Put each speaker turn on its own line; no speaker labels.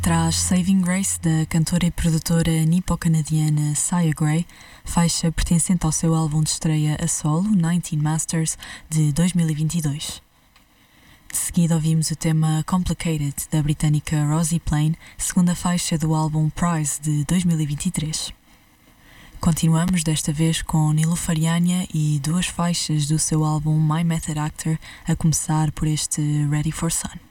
Traz Saving Grace, da cantora e produtora nipo-canadiana Sia Gray, faixa pertencente ao seu álbum de estreia a solo, 19 Masters, de 2022. De seguida ouvimos o tema Complicated, da britânica Rosie Plain, segunda faixa do álbum Prize, de 2023. Continuamos desta vez com Nilüfer e duas faixas do seu álbum My Method Actor, a começar por este Ready for Sun.